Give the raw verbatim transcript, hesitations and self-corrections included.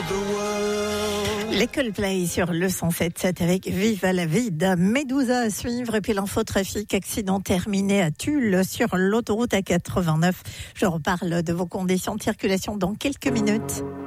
Les Coldplay sur le cent sept sept avec Viva la Vida, Medusa à suivre et puis l'infotrafic, accident terminé à Tulle sur l'autoroute A quatre-vingt-neuf. Je reparle de vos conditions de circulation dans quelques minutes.